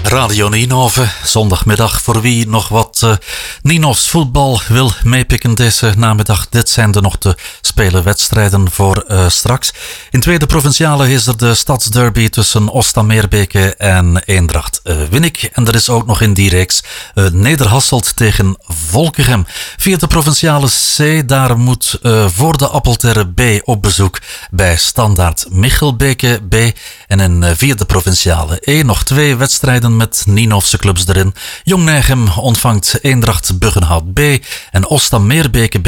Radio Ninove, zondagmiddag. Voor wie nog wat Ninovs voetbal wil meepikken deze namiddag. Dit zijn er nog te spelen wedstrijden voor straks. In tweede provinciale is er de stadsderby tussen Osta Meerbeke en Eendracht Winnik. En er is ook nog in die reeks Nederhasselt tegen Volkegem. Vierde provinciale C, daar moet voor de Appelterre B op bezoek bij Standaard Michelbeke B. En in vierde provinciale E nog twee wedstrijden met Ninovse clubs erin. Jong Nijgem ontvangt Eendracht Buggenhout B en Osta Meerbeke B